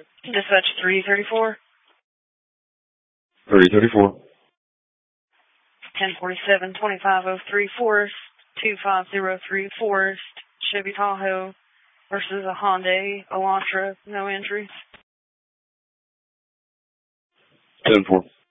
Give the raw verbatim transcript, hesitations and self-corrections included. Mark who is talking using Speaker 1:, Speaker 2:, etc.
Speaker 1: Dispatch three thirty-four.
Speaker 2: three thirty-four.
Speaker 1: ten forty-seven, twenty-five oh three Forest, two five zero three Forest, Chevy Tahoe versus a Hyundai Elantra, no injuries.
Speaker 2: ten four.